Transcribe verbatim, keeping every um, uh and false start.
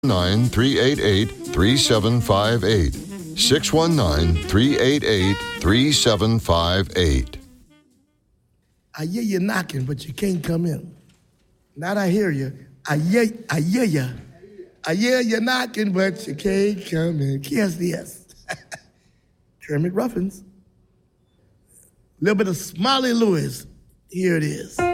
nine three eight eight three seven five eight. six one nine, three eight eight, three seven five eight. I hear you knocking, but you can't come in. Not I hear you. I hear, I hear you. I hear you knocking, but you can't come in. K S D S. Kermit Ruffins. A little bit of Smiley Lewis. Here it is.